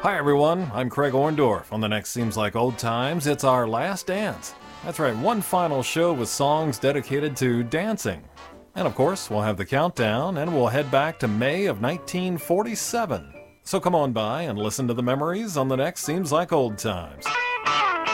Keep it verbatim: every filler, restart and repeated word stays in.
Hi everyone, I'm Craig Orndorff. On the next Seems Like Old Times, it's our last dance. That's right, one final show with songs dedicated to dancing. And of course, we'll have the countdown and we'll head back to May of nineteen forty-seven. So come on by and listen to the memories on the next Seems Like Old Times.